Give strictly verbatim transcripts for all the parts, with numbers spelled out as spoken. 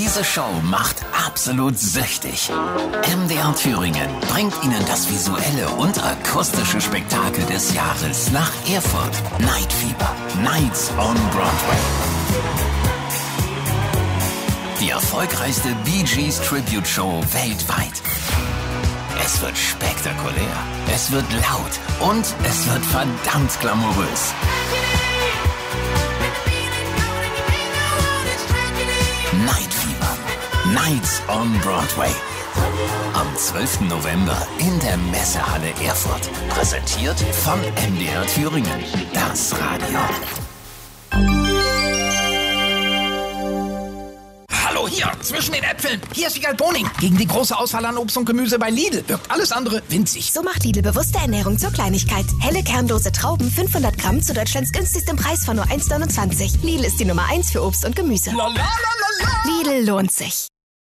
Diese Show macht absolut süchtig. M D R Thüringen bringt Ihnen das visuelle und akustische Spektakel des Jahres nach Erfurt. Night Fever, Nights on Broadway. Die erfolgreichste Bee Gees Tribute Show weltweit. Es wird spektakulär, es wird laut und es wird verdammt glamourös. Night Fever, Nights on Broadway. Am zwölften November in der Messehalle Erfurt. Präsentiert von M D R Thüringen. Das Radio. Hallo, hier, zwischen den Äpfeln. Hier ist Wiegald Boning. Gegen die große Auswahl an Obst und Gemüse bei Lidl wirkt alles andere winzig. So macht Lidl bewusste Ernährung zur Kleinigkeit. Helle kernlose Trauben, fünfhundert Gramm zu Deutschlands günstigstem Preis von nur eins neunundzwanzig. Lidl ist die Nummer eins für Obst und Gemüse. La, la, la, la, la. Lidl lohnt sich.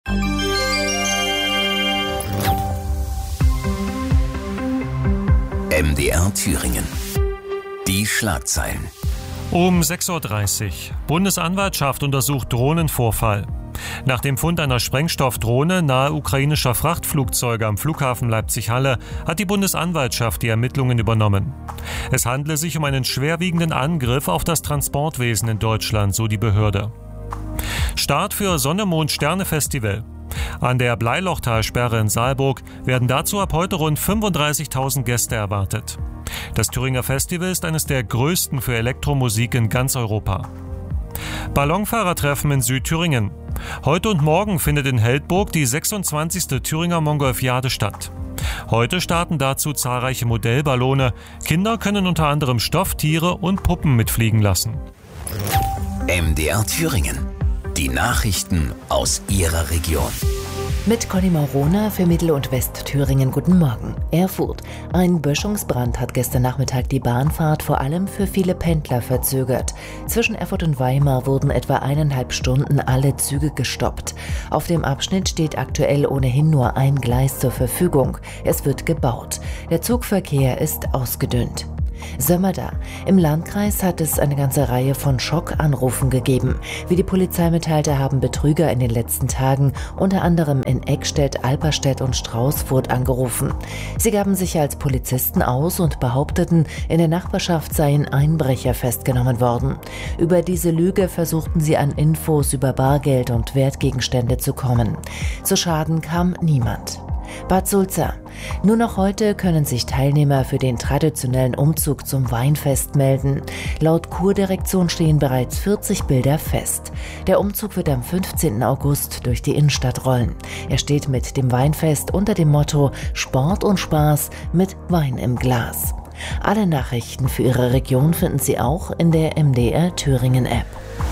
M D R Thüringen. Die Schlagzeilen. Um sechs Uhr dreißig. Bundesanwaltschaft untersucht Drohnenvorfall. Nach dem Fund einer Sprengstoffdrohne nahe ukrainischer Frachtflugzeuge am Flughafen Leipzig-Halle hat die Bundesanwaltschaft die Ermittlungen übernommen. Es handle sich um einen schwerwiegenden Angriff auf das Transportwesen in Deutschland, so die Behörde. Start für Sonne-Mond-Sterne-Festival. An der Bleilochtalsperre in Saalburg werden dazu ab heute rund fünfunddreißigtausend Gäste erwartet. Das Thüringer Festival ist eines der größten für Elektromusik in ganz Europa. Ballonfahrertreffen in Südthüringen. Heute und morgen findet in Heldburg die sechsundzwanzigste Thüringer Mongolfiade statt. Heute starten dazu zahlreiche Modellballone. Kinder können unter anderem Stofftiere und Puppen mitfliegen lassen. M D R Thüringen. Die Nachrichten aus Ihrer Region. Mit Conny Maurona für Mittel- und Westthüringen. Guten Morgen. Erfurt. Ein Böschungsbrand hat gestern Nachmittag die Bahnfahrt vor allem für viele Pendler verzögert. Zwischen Erfurt und Weimar wurden etwa eineinhalb Stunden alle Züge gestoppt. Auf dem Abschnitt steht aktuell ohnehin nur ein Gleis zur Verfügung. Es wird gebaut. Der Zugverkehr ist ausgedünnt. Sömmerda. Im Landkreis hat es eine ganze Reihe von Schockanrufen gegeben. Wie die Polizei mitteilte, haben Betrüger in den letzten Tagen unter anderem in Eckstedt, Alperstedt und Straußfurt angerufen. Sie gaben sich als Polizisten aus und behaupteten, in der Nachbarschaft seien Einbrecher festgenommen worden. Über diese Lüge versuchten sie an Infos über Bargeld und Wertgegenstände zu kommen. Zu Schaden kam niemand. Bad Sulza. Nur noch heute können sich Teilnehmer für den traditionellen Umzug zum Weinfest melden. Laut Kurdirektion stehen bereits vierzig Bilder fest. Der Umzug wird am fünfzehnten August durch die Innenstadt rollen. Er steht mit dem Weinfest unter dem Motto Sport und Spaß mit Wein im Glas. Alle Nachrichten für Ihre Region finden Sie auch in der M D R Thüringen App.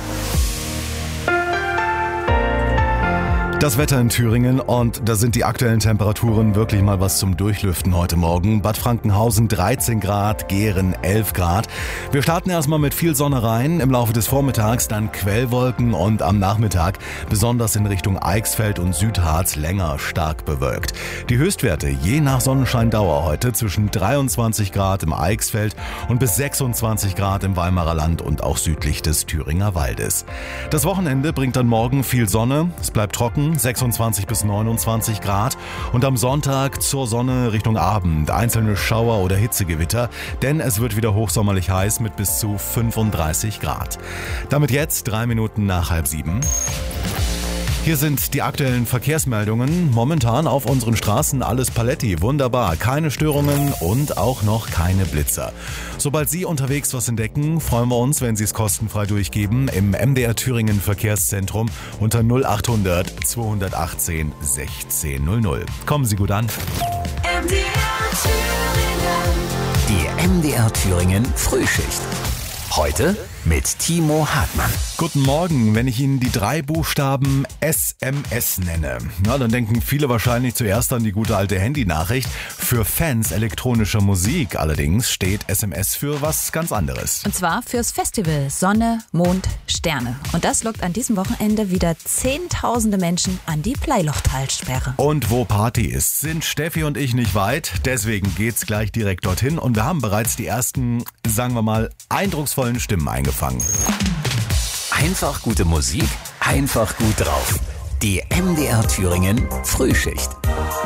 Das Wetter in Thüringen und da sind die aktuellen Temperaturen wirklich mal was zum Durchlüften heute Morgen. Bad Frankenhausen dreizehn Grad, Gehren elf Grad. Wir starten erstmal mit viel Sonne rein, im Laufe des Vormittags dann Quellwolken und am Nachmittag besonders in Richtung Eichsfeld und Südharz länger stark bewölkt. Die Höchstwerte je nach Sonnenscheindauer heute zwischen dreiundzwanzig Grad im Eichsfeld und bis sechsundzwanzig Grad im Weimarer Land und auch südlich des Thüringer Waldes. Das Wochenende bringt dann morgen viel Sonne, es bleibt trocken, sechsundzwanzig bis neunundzwanzig Grad und am Sonntag zur Sonne Richtung Abend einzelne Schauer oder Hitzegewitter, denn es wird wieder hochsommerlich heiß mit bis zu fünfunddreißig Grad. Damit jetzt drei Minuten nach halb sieben. Hier sind die aktuellen Verkehrsmeldungen. Momentan auf unseren Straßen alles Paletti. Wunderbar. Keine Störungen und auch noch keine Blitzer. Sobald Sie unterwegs was entdecken, freuen wir uns, wenn Sie es kostenfrei durchgeben im M D R Thüringen Verkehrszentrum unter null achthundert zweihundertachtzehn sechzehn null null. Kommen Sie gut an. M D R Thüringen. Die M D R Thüringen Frühschicht. Heute mit Timo Hartmann. Guten Morgen. Wenn ich Ihnen die drei Buchstaben S M S nenne, na, dann denken viele wahrscheinlich zuerst an die gute alte Handynachricht. Für Fans elektronischer Musik allerdings steht S M S für was ganz anderes. Und zwar fürs Festival Sonne, Mond, Sterne. Und das lockt an diesem Wochenende wieder zehntausende Menschen an die Bleilochtalsperre. Und wo Party ist, sind Steffi und ich nicht weit. Deswegen geht's gleich direkt dorthin. Und wir haben bereits die ersten, sagen wir mal, eindrucksvollen Stimmen eingefangen. Einfach gute Musik, einfach gut drauf. Die M D R Thüringen Frühschicht.